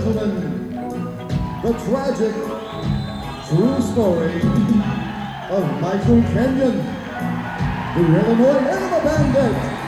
gentlemen, the tragic true story of Michael Kenyon, the Illinois Enema Bandit.